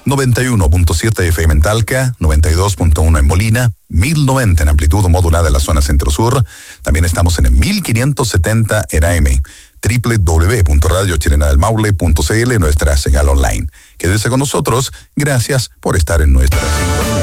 91.7 FM en Talca, 92.1 en Molina, 1090 en amplitud modulada en la zona centro-sur. También estamos en el 1570 en AM. www.radiochilenadelmaule.cl, nuestra señal online. Quédese con nosotros. Gracias por estar en nuestra sintonía.